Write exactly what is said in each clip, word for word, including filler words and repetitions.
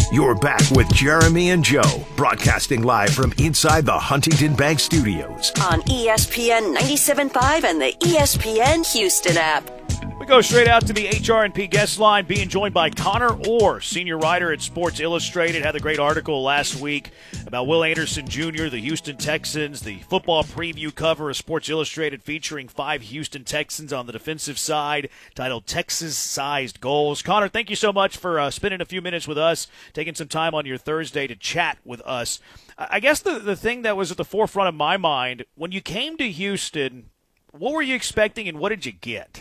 You're back with Jeremy and Joe, broadcasting live from inside the Huntington Bank Studios. On E S P N ninety-seven point five and the E S P N Houston app. We go straight out to the H R and P guest line, being joined by Connor Orr, senior writer at Sports Illustrated. Had a great article last week about Will Anderson Junior, the Houston Texans, the football preview cover of Sports Illustrated featuring five Houston Texans on the defensive side, titled Texas-Sized Goals. Connor, thank you so much for uh, spending a few minutes with us, taking some time on your Thursday to chat with us. I guess the, the thing that was at the forefront of my mind, when you came to Houston, what were you expecting and what did you get?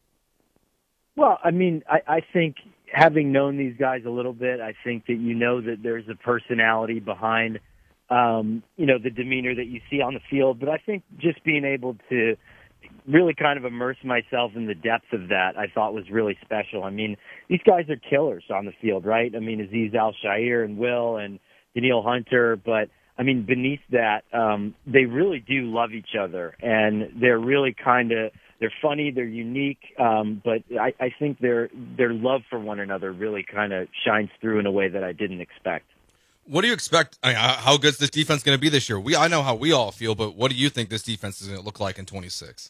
Well, I mean, I, I think having known these guys a little bit, I think that you know that there's a personality behind, um, you know, the demeanor that you see on the field. But I think just being able to really kind of immerse myself in the depth of that, I thought was really special. I mean, these guys are killers on the field, right? I mean, Azeez Al-Shaair and Will and Danielle Hunter, but I mean, beneath that, um, they really do love each other, and they're really kind of they're funny, they're unique, um, but I, I think their their love for one another really kind of shines through in a way that I didn't expect. What do you expect? I mean, how good is this defense going to be this year? We I know how we all feel, but what do you think this defense is going to look like in twenty-six?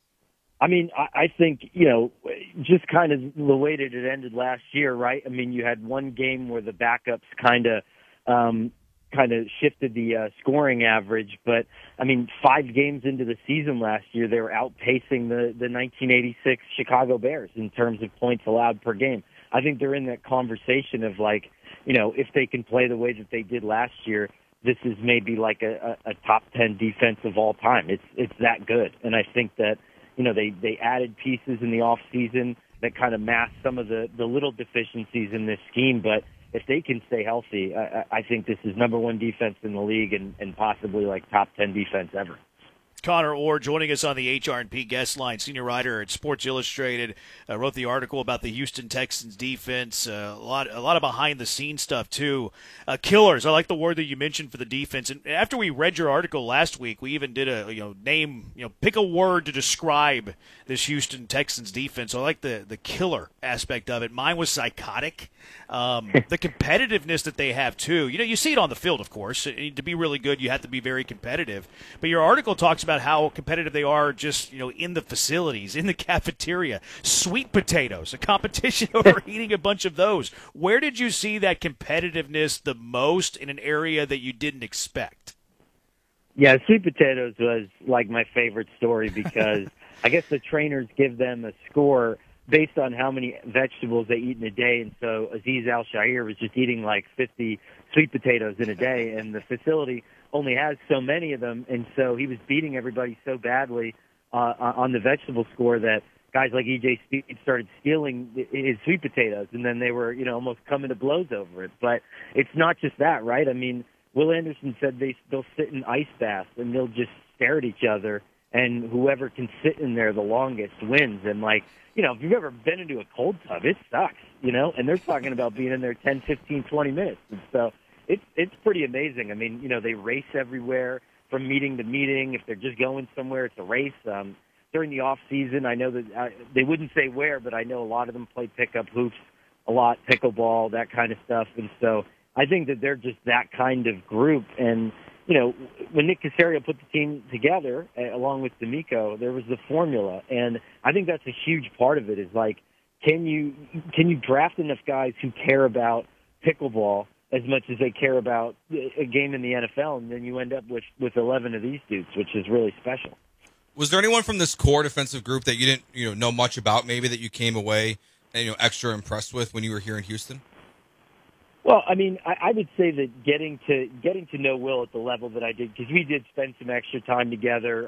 I mean, I, I think, you know, just kind of the way that it ended last year, right? I mean, you had one game where the backups kind of um, kind of shifted the uh, scoring average, but I mean, five games into the season last year, they were outpacing the, the nineteen eighty-six Chicago Bears in terms of points allowed per game. I think they're in that conversation of like, you know, if they can play the way that they did last year, this is maybe like a, a, a top ten defense of all time. It's it's that good, and I think that, you know, they they added pieces in the off season that kind of masked some of the the little deficiencies in this scheme, but if they can stay healthy, I, I think this is number one defense in the league and, and possibly like top ten defense ever. Connor Orr joining us on the H R and P guest line, senior writer at Sports Illustrated, uh, wrote the article about the Houston Texans defense. Uh, a lot, a lot of behind-the-scenes stuff too. Uh, killers, I like the word that you mentioned for the defense. And after we read your article last week, we even did a you know name, you know, pick a word to describe this Houston Texans defense. So I like the the killer aspect of it. Mine was psychotic. Um, the competitiveness that they have too. You know, you see it on the field, of course. To be really good, you have to be very competitive. But your article talks about how competitive they are just, you know, in the facilities, in the cafeteria. Sweet potatoes, a competition over eating a bunch of those. Where did you see that competitiveness the most in an area that you didn't expect? Yeah, sweet potatoes was like my favorite story because I guess the trainers give them a score based on how many vegetables they eat in a day. And so Azeez Al-Shaair was just eating like fifty sweet potatoes in a day, and the facility only has so many of them. And so he was beating everybody so badly uh, on the vegetable score that guys like E J Speed started stealing his sweet potatoes, and then they were, you know, almost coming to blows over it. But it's not just that, right? I mean, Will Anderson said they, they'll sit in ice baths and they'll just stare at each other, and whoever can sit in there the longest wins. And, like, you know, if you've ever been into a cold tub, it sucks, you know, and they're talking about being in there ten, fifteen, twenty minutes. And so it's, it's pretty amazing. I mean, you know, they race everywhere from meeting to meeting. If they're just going somewhere, it's a race. Um, during the off season, I know that uh, they wouldn't say where, but I know a lot of them play pickup hoops a lot, pickleball, that kind of stuff. And so I think that they're just that kind of group. And, you know, when Nick Caserio put the team together, uh, along with D'Amico, there was the formula. And I think that's a huge part of it is, like, can you can you draft enough guys who care about pickleball as much as they care about a game in the N F L, and then you end up with, with eleven of these dudes, which is really special. Was there anyone from this core defensive group that you didn't you know know much about, maybe that you came away and, you know, extra impressed with when you were here in Houston? Well, I mean, I, I would say that getting to getting to know Will at the level that I did, because we did spend some extra time together